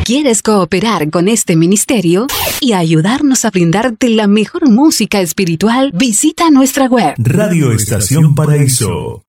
¿Quieres cooperar con este ministerio y ayudarnos a brindarte la mejor música espiritual? Visita nuestra web Radio Estación Paraíso.